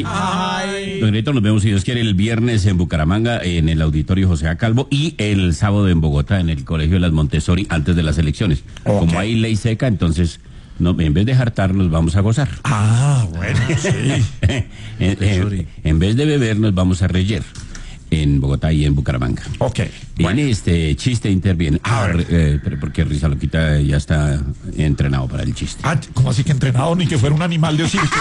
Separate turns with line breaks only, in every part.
Ay.
Don Heriberto, nos vemos, si Dios quiere, el viernes en Bucaramanga, en el Auditorio José A. Calvo, y el sábado en Bogotá, en el Colegio de las Montessori, antes de las elecciones.
Okay.
Como hay ley seca, entonces, no, en vez de hartar, nos vamos a gozar.
Bueno, sí.
En vez de beber, nos vamos a reyer. En Bogotá y en Bucaramanga.
Ok.
Viene este chiste, interviene. Pero porque Risa Loquita ya está entrenado para el chiste.
¿Cómo así que entrenado? Ni que fuera un animal de circo.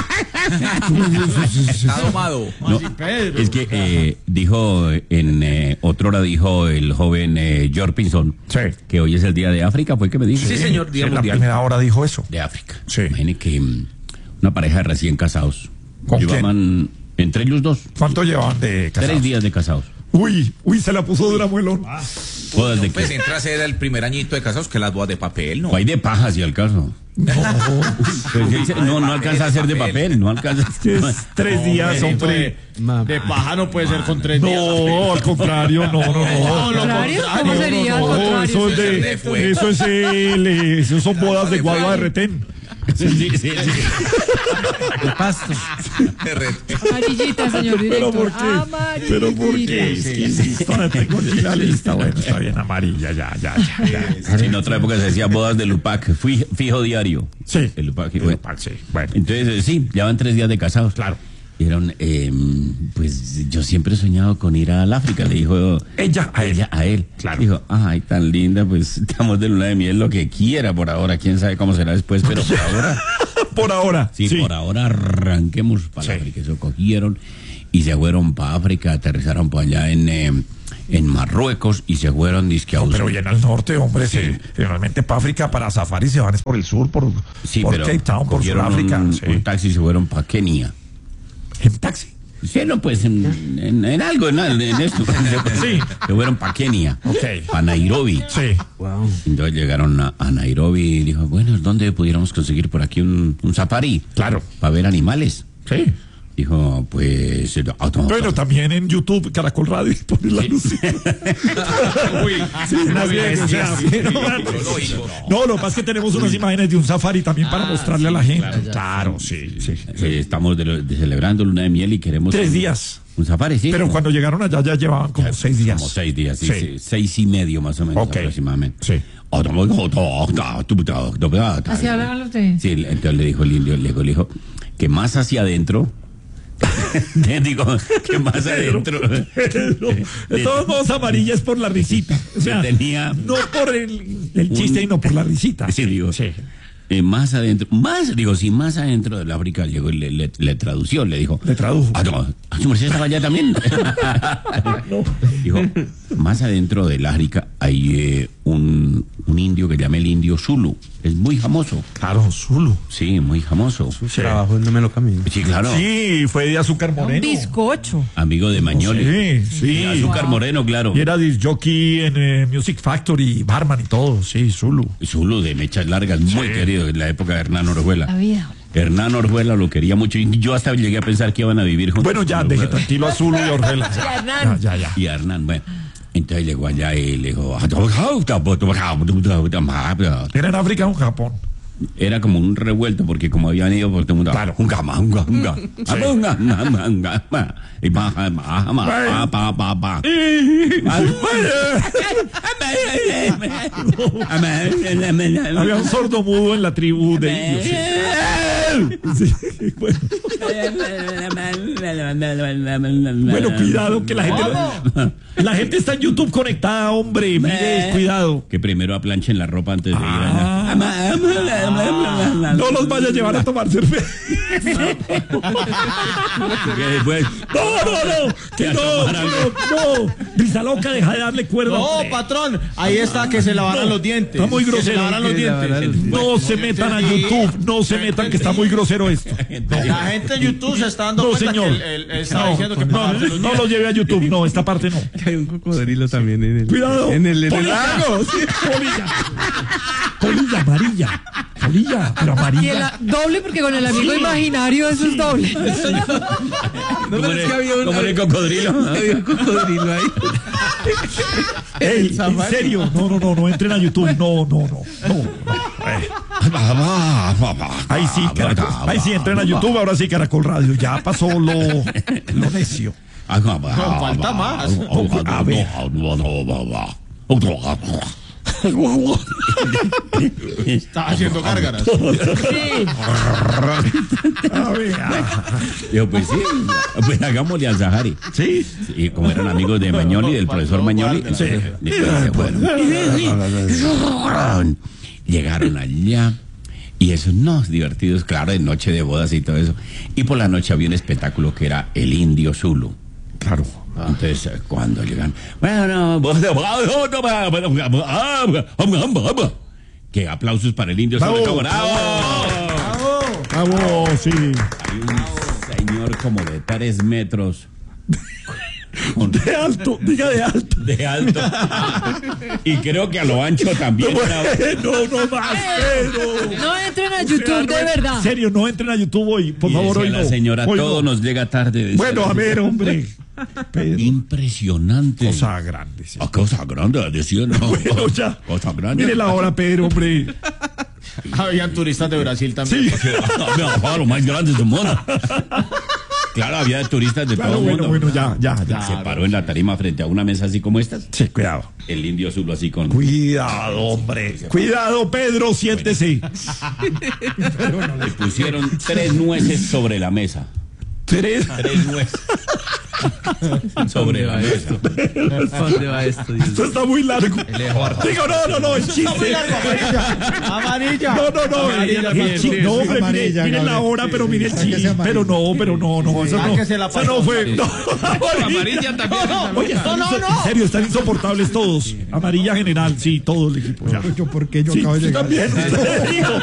Está domado.
No, es que dijo en otrora dijo el joven George Pinzón,
Sí.
que hoy es el día de África, fue que me dijo.
Sí, señor, Día
En la
Mundial.
primera hora dijo eso.
De África.
Sí.
Imagine que una pareja de recién casados.
¿Con
Llevaban entre ellos dos
¿Cuánto llevaban de casados?
3 días de casados.
Uy, se la puso dura, muelón.
Bodas de
Pues
qué?
entra a ser el primer añito de casados que las bodas de papel, ¿no?
O hay de paja, si al caso.
No.
No alcanza a ser de papel, no alcanza.
Es 3 días, hombre.
De paja no puede ser con 3 días.
No, al contrario, no.
¿Contrario? ¿Cómo sería?
No,
¿Contrario?
eso es
de fuego.
eso son bodas de guagua de retén.
Sí.
De pasto.
Amarillita, señor
¿Pero
director.
por qué? ¿Pero por qué? Es que insisto, no tengo ni la lista. Bueno, está bien, amarilla, ya.
En otra época se decía bodas de Lupac, fijo diario.
Sí.
El Lupac,
El
bueno.
Lupac, sí. Bueno.
Entonces, sí, ya van 3 días de casados.
Claro.
Dijeron, pues yo siempre he soñado con ir al África, le dijo
Ella a él.
Claro. Dijo, ay, tan linda, pues estamos de luna de miel, lo que quiera por ahora, quién sabe cómo será después, pero por ahora,
Por ahora.
sí, por ahora arranquemos para
Sí.
África. Eso cogieron y se fueron para África, aterrizaron por allá en Marruecos y se fueron disque a
No, pero
buscar.
bien al norte, hombre. Generalmente para África, para safari se van es por el sur, por
Pero
Cape Town, por
cogieron
Sudáfrica.
un taxi y se fueron para Kenia.
En taxi.
Sí, no, pues en algo, en esto.
Sí.
Se fueron para Kenia.
Ok.
Para Nairobi.
Sí.
Wow.
Entonces llegaron a Nairobi y dijo, bueno, ¿dónde pudiéramos conseguir por aquí un safari?
Claro.
Para ver animales.
Sí.
Dijo, pues...
Bueno, también en YouTube, Caracol Radio, pone la luz. Sí, más bien, o sea, no, lo que pasa es que tenemos unas imágenes de un safari también para mostrarle a la gente. Claro, sí.
Estamos celebrando luna de miel y queremos...
3 días.
Un safari, sí.
Pero cuando llegaron allá ya llevaban como 6 días.
Como 6 días, sí,
Sí.
6 y medio más o menos,
Ok.
aproximadamente.
Sí.
Así hablan ustedes.
Sí, entonces le dijo el indio, le dijo que más hacia adentro, digo, que más adentro,
De todos modos, amarilla es por la risita. O sea,
tenía
no por el chiste, sino por la risita.
Sí, digo,
Sí.
más adentro, más adentro del África llegó y le tradució, le dijo.
Le tradujo.
¿Su merced estaba allá también? Dijo, más adentro del África hay un indio que llama el indio Zulu. Es muy famoso.
Claro, Zulu.
Sí, muy famoso.
Sí.
Trabajo no me lo camino.
Sí, claro.
Sí, fue de Azúcar
Un
Moreno.
bizcocho.
Amigo de Mañoli.
Sí.
Azúcar Moreno, claro.
Y era disc jockey en Music Factory, barman y todo. Sí, Zulu.
Zulu de mechas largas, muy querido en la época de Hernán Orjuela.
La vida.
Hernán Orjuela lo quería mucho y yo hasta llegué a pensar que iban a vivir juntos.
Bueno, ya,
con
deje
Orjuela.
tranquilo a Zulu y Orjuela.
Hernán.
Ya.
Y a Hernán, bueno. Entonces llegó allá y le dijo...
¿Era en África o en Japón?
Era como un revuelto porque como habían ido por todo el mundo.
Claro.
Y
Había un sordo mudo en la tribu de indios. Sí. Sí, bueno. Bueno, cuidado, que la gente está en YouTube conectada, hombre. Mire, cuidado.
Que primero aplanchen la ropa antes de ir allá.
No los vaya a llevar a tomar cerveza.
Que después...
No. Que no. Risa loca, deja de darle cuerda.
No, patrón, ahí está, que se lavaran los dientes.
Está muy
Que se
grosero.
lavaran los dientes.
No se metan a YouTube. No se metan, que está muy grosero esto.
La gente en YouTube se está dando
No,
cuenta
señor.
que él está diciendo que lavarse los
No
dientes.
lo lleve a YouTube. No, esta parte no.
Hay un cocodrilo también en el...
Cuidado.
En el
Polilla.
lago. Sí.
Polilla amarilla. Polilla, pero
Y
amarilla.
doble porque con el amigo imaginario eso es doble.
No, pero es que había
¿Cómo era el cocodrilo?
había un cocodrilo ahí.
Ey, en serio. No entren a YouTube. No. Ahí sí, Caracol. Ahí sí, entren a YouTube, ahora sí, Caracol Radio. Ya pasó lo necio.
No, falta más.
A ver.
Está haciendo gárgaras.
Sí.
A ver.
Digo, pues sí, pues hagámosle al Sahari.
Sí.
Y como eran amigos de Mañoli, del profesor Mañoli,
Sí.
Llegaron allá y esos no divertidos, claro, de noche de bodas y todo eso. Y por la noche había un espectáculo que era el Indio Zulu.
Claro.
Entonces, cuando llegan, que aplausos para el Indio Zulu.
¡Bravo! Bravo, sí.
Hay un señor como de 3 metros.
De alto, diga de alto.
De alto. Y creo que a lo ancho también.
No más, pero.
No entren a YouTube, de verdad.
En serio, no entren a YouTube hoy, por favor, hoy no.
La señora,
Hoy
todo
no.
nos llega tarde. decía
Bueno,
la
a ver, hombre. Pedro,
impresionante.
cosa grande, sí.
Cosa grande, decía. No.
Bueno, ya.
Cosa grande.
Mire la hora, Pedro, hombre.
Habían turistas de Brasil también.
Sí.
Lo más grande del mundo. Claro, había turistas de
Claro,
todo el mundo.
bueno, ya.
Se paró en la tarima frente a una mesa así como estas.
Sí, cuidado.
El Indio Zulu así con...
Cuidado, hombre. Cuidado, Pedro, siéntese.
Le pusieron 3 nueces sobre la mesa.
3.
3 nueces. Sobre la mesa.
¿Dónde va esto? Dios?
Esto está muy largo. Digo, no, el chiste.
Amarilla.
No, el chiste. No, hombre, mire la hora, pero mire el chiste. Pero no, eso no.
Sáquese la
Eso no fue. No,
Amarilla también.
Oye, en serio, están insoportables todos. Amarilla general, sí, todo el equipo. Ya.
Porque yo
Sí,
acabo de
usted
llegar.
también, usted dijo.